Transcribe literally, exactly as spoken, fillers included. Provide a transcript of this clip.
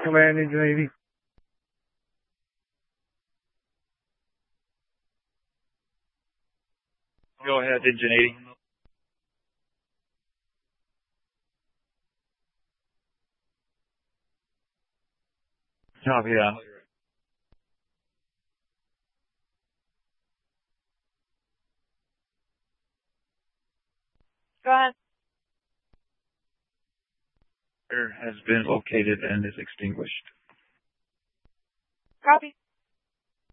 Command Engine eighty. Go ahead, Engine eighty. Copy that. Go ahead. Fire has been located and is extinguished. Copy.